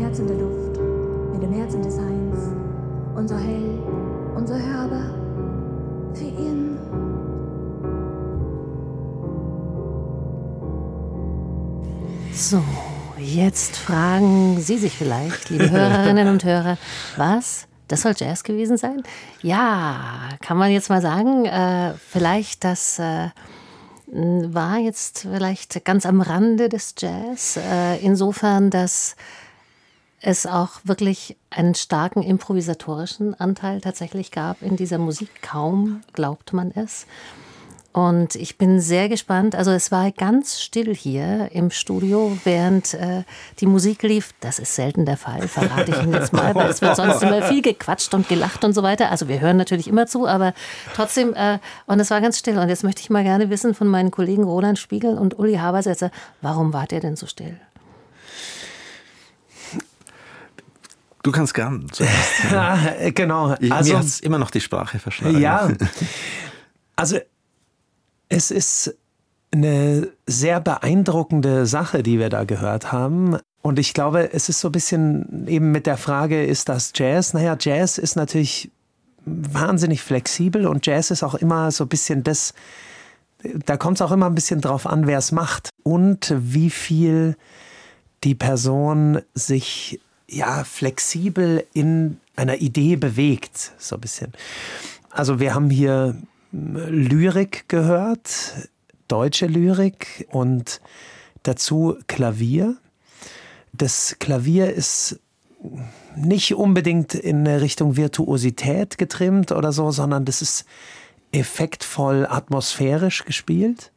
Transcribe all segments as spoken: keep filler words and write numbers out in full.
Herz in der Luft, mit dem Herzen des Heinz, und so hell und so hörbar für ihn. So, jetzt fragen Sie sich vielleicht, liebe Hörerinnen und Hörer, was? Das soll Jazz gewesen sein? Ja, kann man jetzt mal sagen, äh, vielleicht das äh, war jetzt vielleicht ganz am Rande des Jazz, äh, insofern, dass es auch wirklich einen starken improvisatorischen Anteil tatsächlich gab in dieser Musik. Kaum glaubt man es. Und ich bin sehr gespannt. Also es war ganz still hier im Studio, während äh, die Musik lief. Das ist selten der Fall, verrate ich Ihnen jetzt mal, weil es wird sonst immer viel gequatscht und gelacht und so weiter. Also wir hören natürlich immer zu, aber trotzdem, äh, und es war ganz still. Und jetzt möchte ich mal gerne wissen von meinen Kollegen Roland Spiegel und Uli Habersetzer, warum wart ihr denn so still? Du kannst gern zuerst. Ja, genau. Ich, also, mir hat es immer noch die Sprache verschlagen. Ja, also es ist eine sehr beeindruckende Sache, die wir da gehört haben. Und ich glaube, es ist so ein bisschen eben mit der Frage, ist das Jazz? Naja, Jazz ist natürlich wahnsinnig flexibel und Jazz ist auch immer so ein bisschen das, da kommt es auch immer ein bisschen drauf an, wer es macht und wie viel die Person sich ja flexibel in einer Idee bewegt, so ein bisschen. Also wir haben hier Lyrik gehört, deutsche Lyrik und dazu Klavier. Das Klavier ist nicht unbedingt in Richtung Virtuosität getrimmt oder so, sondern das ist effektvoll atmosphärisch gespielt.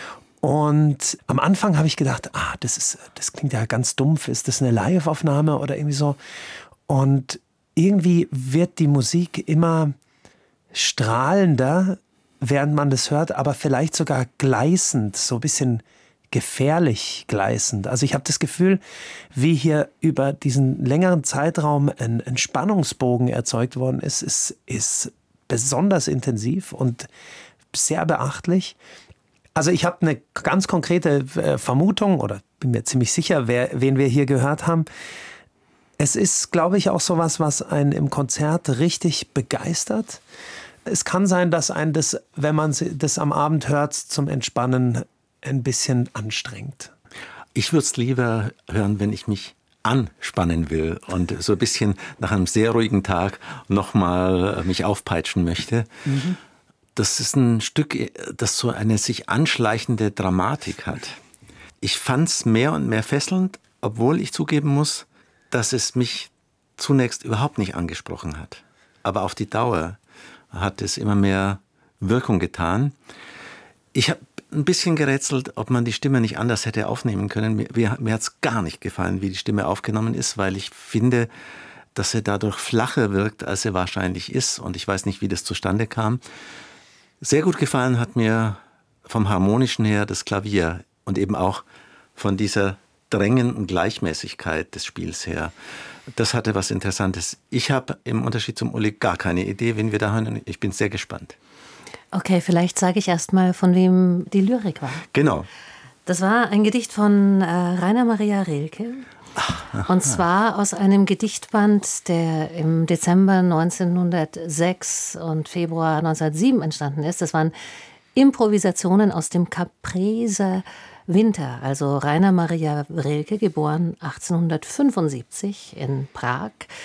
Und am Anfang habe ich gedacht, ah, das ist, das klingt ja ganz dumpf, ist das eine Live-Aufnahme oder irgendwie so? Und irgendwie wird die Musik immer strahlender, während man das hört, aber vielleicht sogar gleißend, so ein bisschen gefährlich gleißend. Also ich habe das Gefühl, wie hier über diesen längeren Zeitraum ein, ein Spannungsbogen erzeugt worden ist, ist, ist besonders intensiv und sehr beachtlich. Also ich habe eine ganz konkrete äh, Vermutung oder bin mir ziemlich sicher, wer, wen wir hier gehört haben. Es ist, glaube ich, auch sowas, was einen im Konzert richtig begeistert. Es kann sein, dass einen das, wenn man das am Abend hört, zum Entspannen ein bisschen anstrengt. Ich würde es lieber hören, wenn ich mich anspannen will und so ein bisschen nach einem sehr ruhigen Tag nochmal mich aufpeitschen möchte. Mhm. Das ist ein Stück, das so eine sich anschleichende Dramatik hat. Ich fand es mehr und mehr fesselnd, obwohl ich zugeben muss, dass es mich zunächst überhaupt nicht angesprochen hat. Aber auf die Dauer hat es immer mehr Wirkung getan. Ich habe ein bisschen gerätselt, ob man die Stimme nicht anders hätte aufnehmen können. Mir, mir, mir hat es gar nicht gefallen, wie die Stimme aufgenommen ist, weil ich finde, dass sie dadurch flacher wirkt, als sie wahrscheinlich ist. Und ich weiß nicht, wie das zustande kam. Sehr gut gefallen hat mir vom Harmonischen her das Klavier und eben auch von dieser drängenden Gleichmäßigkeit des Spiels her. Das hatte was Interessantes. Ich habe im Unterschied zum Uli gar keine Idee, wen wir da hören. Ich bin sehr gespannt. Okay, vielleicht sage ich erst mal, von wem die Lyrik war. Genau. Das war ein Gedicht von äh, Rainer Maria Rilke. Und zwar aus einem Gedichtband, der im Dezember neunzehnhundertsechs und Februar neunzehnhundertsieben entstanden ist. Das waren Improvisationen aus dem Capreser Winter. Also Rainer Maria Rilke, geboren achtzehnhundertfünfundsiebzig in Prag.